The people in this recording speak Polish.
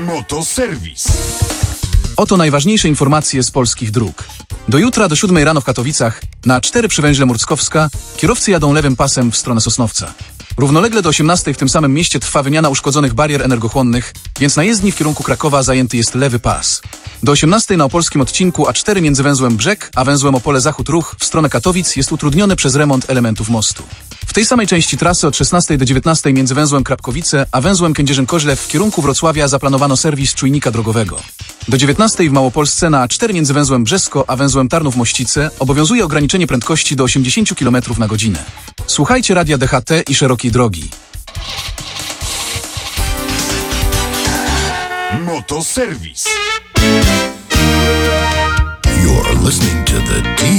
Motoserwis. Oto najważniejsze informacje z polskich dróg. Do jutra do 7 rano w Katowicach na 4 przy węźle Murckowska kierowcy jadą lewym pasem w stronę Sosnowca. Równolegle do 18 w tym samym mieście trwa wymiana uszkodzonych barier energochłonnych, więc na jezdni w kierunku Krakowa zajęty jest lewy pas. Do 18 na opolskim odcinku A4 między węzłem Brzeg a węzłem Opole Zachód ruch w stronę Katowic jest utrudniony przez remont elementów mostu. W tej samej części trasy od 16 do 19 między węzłem Krapkowice a węzłem Kędzierzyn-Koźle w kierunku Wrocławia zaplanowano serwis czujnika drogowego. Do 19 w Małopolsce na A4 między węzłem Brzesko a węzłem Tarnów-Mościce obowiązuje ograniczenie prędkości do 80 km na godzinę. Słuchajcie radia DHT i szerokiej drogi. Motoserwis. You're listening to the